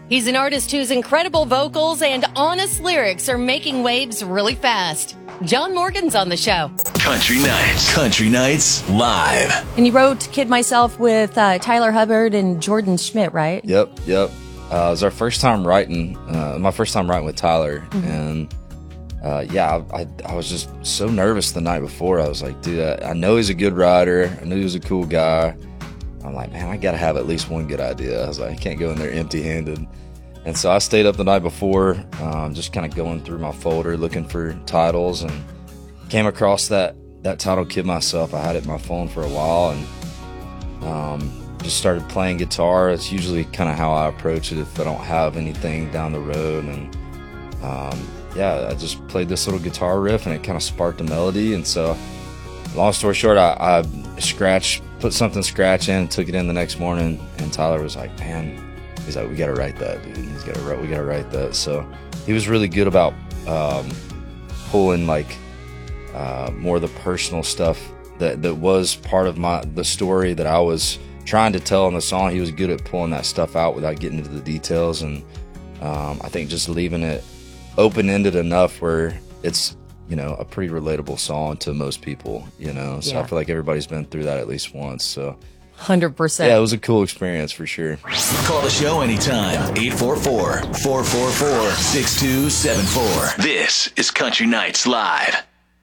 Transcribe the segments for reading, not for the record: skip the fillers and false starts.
He's an artist whose incredible vocals and honest lyrics are making waves really fast. John Morgan's on the show. Country Nights Live. And you wrote Kid Myself with Tyler Hubbard and Jordan Schmidt, right? Yep. It was our first time writing, my first time writing with Tyler. And I was just so nervous the night before. I was like, dude, I know he's a good writer. I knew he was a cool guy. I'm like, man, I got to have at least one good idea. I was like, I can't go in there empty-handed. And so I stayed up the night before, just kind of going through my folder, looking for titles, and came across that title, Kid Myself. I had it in my phone for a while, and just started playing guitar. It's usually kind of how I approach it if I don't have anything down the road. And I just played this little guitar riff, and it kind of sparked a melody. And so, long story short, I put something scratch in, took it in the next morning, and Tyler was like, man, he's like, we got to write that, dude. We got to write that. So he was really good about pulling more of the personal stuff that was part of the story that I was trying to tell in the song. He was good at pulling that stuff out without getting into the details, and I think just leaving it open-ended enough where it's, a pretty relatable song to most people, So yeah. I feel like everybody's been through that at least once, so 100%. Yeah, it was a cool experience for sure. Call the show anytime. 844-444-6274. This is Country Nights Live.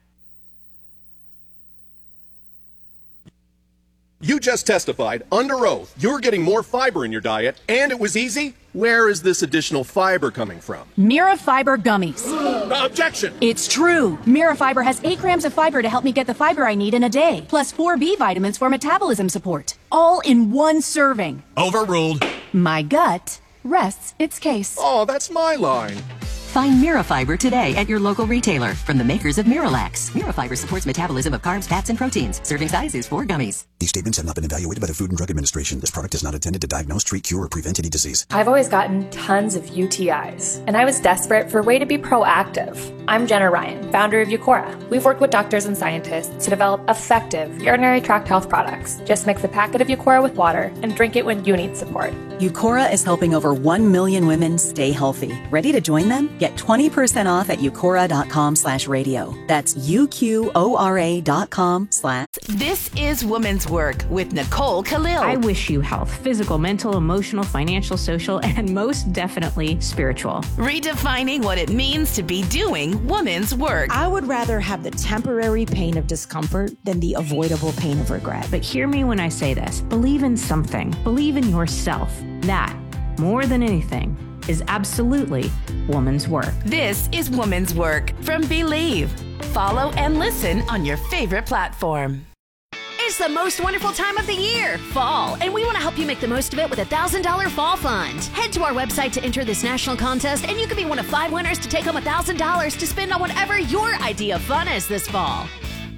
You just testified under oath you're getting more fiber in your diet, and it was easy. Where is this additional fiber coming from? Mirafiber gummies. Objection! It's true. Mirafiber has 8 grams of fiber to help me get the fiber I need in a day, plus 4 B vitamins for metabolism support. All in one serving. Overruled. My gut rests its case. Oh, that's my line. Find Mirafiber today at your local retailer from the makers of Miralax. Mirafiber supports metabolism of carbs, fats, and proteins. Serving size is 4 gummies. These statements have not been evaluated by the Food and Drug Administration. This product is not intended to diagnose, treat, cure, or prevent any disease. I've always gotten tons of UTIs, and I was desperate for a way to be proactive. I'm Jenna Ryan, founder of Eucora. We've worked with doctors and scientists to develop effective urinary tract health products. Just mix a packet of Eucora with water and drink it when you need support. Eucora is helping over 1 million women stay healthy. Ready to join them? Get 20% off at eucora.com/radio. That's UQORA.com/. This is Woman's Work with Nicole Khalil. I wish you health, physical, mental, emotional, financial, social, and most definitely spiritual. Redefining what it means to be doing woman's work. I would rather have the temporary pain of discomfort than the avoidable pain of regret. But hear me when I say this. Believe in something. Believe in yourself. That, more than anything, is absolutely woman's work. This is Woman's Work from Believe. Follow and listen on your favorite platform. It's the most wonderful time of the year, fall, and we want to help you make the most of it with a $1,000 fall fund. Head to our website to enter this national contest, and you could be one of 5 winners to take home $1,000 to spend on whatever your idea of fun is this fall.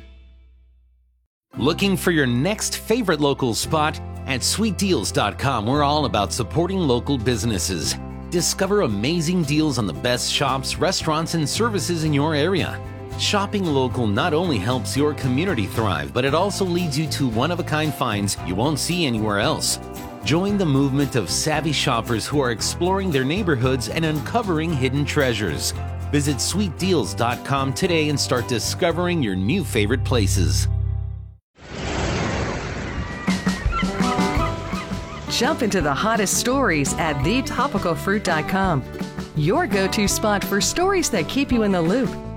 Looking for your next favorite local spot? At sweetdeals.com, we're all about supporting local businesses. Discover amazing deals on the best shops, restaurants, and services in your area. Shopping local not only helps your community thrive, but it also leads you to one-of-a-kind finds you won't see anywhere else. Join the movement of savvy shoppers who are exploring their neighborhoods and uncovering hidden treasures. Visit sweetdeals.com today and start discovering your new favorite places. Jump into the hottest stories at thetopicalfruit.com. Your go-to spot for stories that keep you in the loop.